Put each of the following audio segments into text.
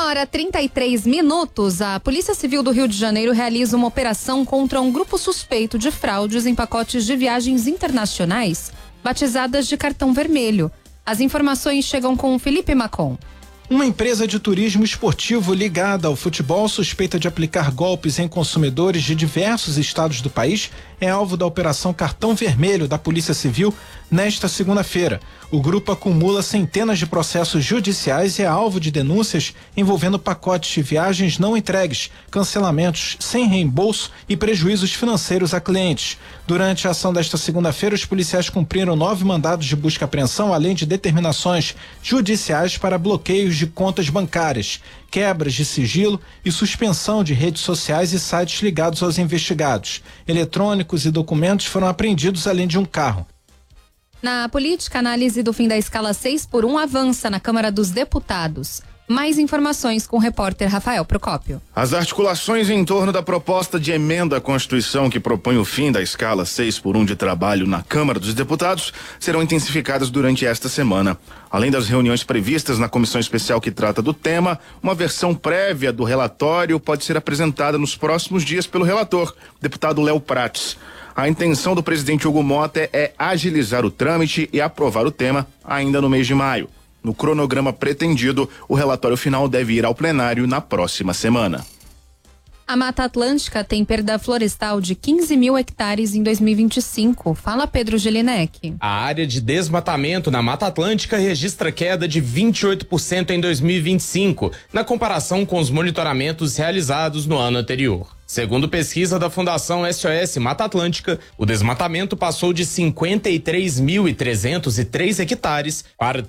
1h33, a Polícia Civil do Rio de Janeiro realiza uma operação contra um grupo suspeito de fraudes em pacotes de viagens internacionais, batizadas de cartão vermelho. As informações chegam com Felipe Macon. Uma empresa de turismo esportivo ligada ao futebol, suspeita de aplicar golpes em consumidores de diversos estados do país, é alvo da Operação Cartão Vermelho da Polícia Civil nesta segunda-feira. O grupo acumula centenas de processos judiciais e é alvo de denúncias envolvendo pacotes de viagens não entregues, cancelamentos sem reembolso e prejuízos financeiros a clientes. Durante a ação desta segunda-feira, os policiais cumpriram 9 mandados de busca e apreensão, além de determinações judiciais para bloqueios de contas bancárias, quebras de sigilo e suspensão de redes sociais e sites ligados aos investigados. Eletrônicos e documentos foram apreendidos, além de um carro. Na política, a análise do fim da escala 6x1 avança na Câmara dos Deputados. Mais informações com o repórter Rafael Procópio. As articulações em torno da proposta de emenda à Constituição que propõe o fim da escala 6x1 de trabalho na Câmara dos Deputados serão intensificadas durante esta semana. Além das reuniões previstas na comissão especial que trata do tema, uma versão prévia do relatório pode ser apresentada nos próximos dias pelo relator, deputado Léo Prates. A intenção do presidente Hugo Mota é agilizar o trâmite e aprovar o tema ainda no mês de maio. No cronograma pretendido, o relatório final deve ir ao plenário na próxima semana. A Mata Atlântica tem perda florestal de 15 mil hectares em 2025. Fala Pedro Gelinek. A área de desmatamento na Mata Atlântica registra queda de 28% em 2025, na comparação com os monitoramentos realizados no ano anterior. Segundo pesquisa da Fundação SOS Mata Atlântica, o desmatamento passou de 53.303 hectares para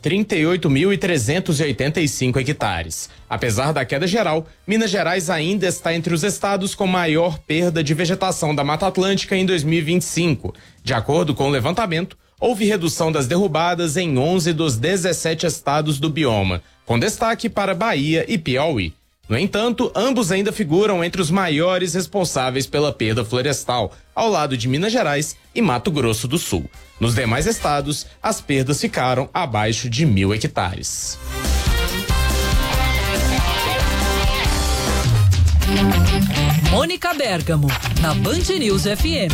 38.385 hectares. Apesar da queda geral, Minas Gerais ainda está entre os estados com maior perda de vegetação da Mata Atlântica em 2025. De acordo com o levantamento, houve redução das derrubadas em 11 dos 17 estados do bioma, com destaque para Bahia e Piauí. No entanto, ambos ainda figuram entre os maiores responsáveis pela perda florestal, ao lado de Minas Gerais e Mato Grosso do Sul. Nos demais estados, as perdas ficaram abaixo de 1.000 hectares. Mônica Bergamo, na Band News FM.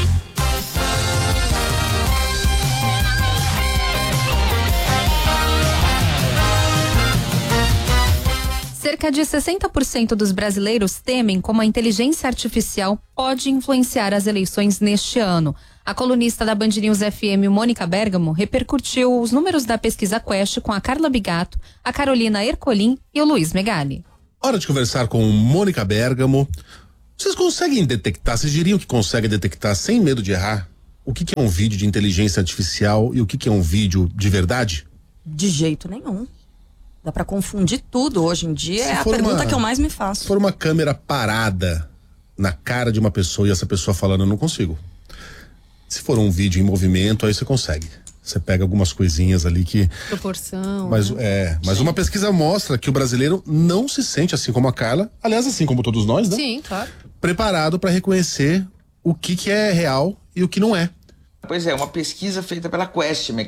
Cerca de 60% dos brasileiros temem como a inteligência artificial pode influenciar as eleições neste ano. A colunista da Band News FM, Mônica Bergamo, repercutiu os números da pesquisa Quest com a Carla Bigato, a Carolina Ercolim e o Luiz Megali. Hora de conversar com Mônica Bergamo. Vocês conseguem detectar, vocês diriam que conseguem detectar sem medo de errar o que é um vídeo de inteligência artificial e o que é um vídeo de verdade? De jeito nenhum. Dá pra confundir tudo hoje em dia, é a pergunta que eu mais me faço. Se for uma câmera parada na cara de uma pessoa e essa pessoa falando, eu não consigo. Se for um vídeo em movimento, aí você consegue. Você pega algumas coisinhas ali que... Proporção. Mas uma pesquisa mostra que o brasileiro não se sente assim como a Carla, aliás, assim como todos nós, né? Sim, claro. Preparado para reconhecer o que é real e o que não é. Pois é, uma pesquisa feita pela Quest,